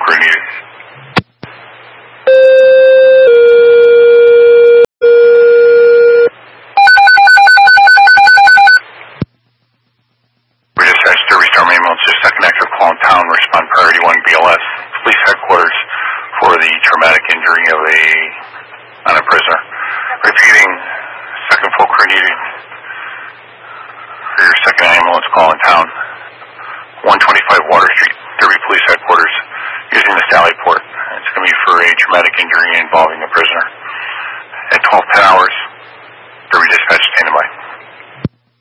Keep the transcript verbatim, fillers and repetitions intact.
crew needed. Redispatch to restore ambulance, just second active call in town, respond priority one B L S, police headquarters for the traumatic injury of a, on a prisoner. Repeating, second full crew needed for your second ambulance call in town, one twenty-five Water Street, Derby Police Headquarters, using the Sally Port. It's going to be for a traumatic injury involving a prisoner. At twelve ten hours,